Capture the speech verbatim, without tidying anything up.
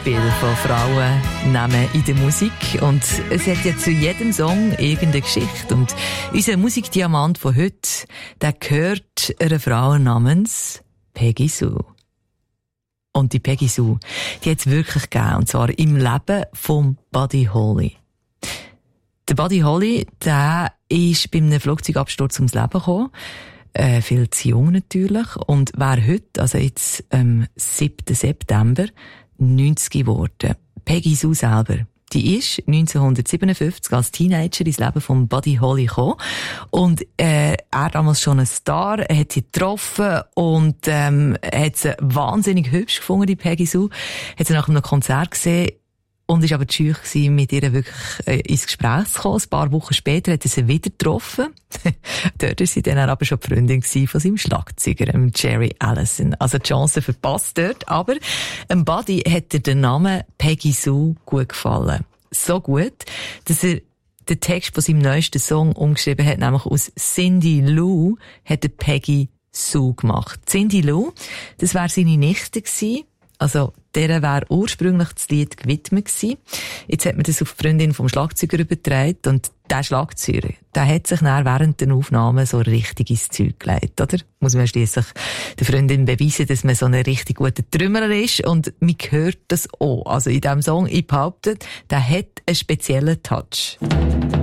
Beispiel von Frauennamen in der Musik. Und es hat ja zu jedem Song irgendeine Geschichte. Und unser Musikdiamant von heute, der gehört einer Frau namens Peggy Sue. Und die Peggy Sue, die hat es wirklich gegeben. Und zwar im Leben von Buddy Holly. Der Buddy Holly, der ist bei einem Flugzeugabsturz ums Leben gekommen. Äh, viel zu jung natürlich. Und wäre heute, also jetzt am siebten September, neunzig geworden. Peggy Sue selber, die ist neunzehnhundertsiebenundfünfzig als Teenager ins Leben von Buddy Holly gekommen. Und äh, er damals schon ein Star, er hat sie getroffen und ähm, hat sie wahnsinnig hübsch gefunden, die Peggy Sue. Hat sie nach einem Konzert gesehen. Und ist aber scheu gewesen, mit ihr wirklich äh, ins Gespräch zu kommen. Ein paar Wochen später hat er sie wieder getroffen. Dort war sie dann aber schon die Freundin von seinem Schlagzeuger, Jerry Allison. Also die Chance verpasst dort. Aber dem Buddy hat er den Namen Peggy Sue gut gefallen. So gut, dass er den Text von seinem neuesten Song umgeschrieben hat, nämlich aus Cindy Lou hat er Peggy Sue gemacht. Cindy Lou, das wäre seine Nichte gewesen. Also, der wäre ursprünglich das Lied gewidmet gewesen. Jetzt hat man das auf die Freundin vom Schlagzeuger übertragen und der Schlagzeuger, der hat sich dann während der Aufnahmen so richtig ins Zeug gelegt, oder? Muss man schliesslich der Freundin beweisen, dass man so ein richtig guter Trümmerer ist und man hört das auch. Also in diesem Song, ich behaupte, der hat einen speziellen Touch.